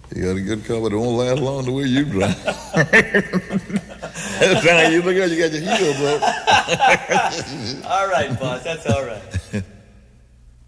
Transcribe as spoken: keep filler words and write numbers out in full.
You got a good car, but it won't last long the way you drive. That's how you look at you got your heels up. All right, boss. That's all right.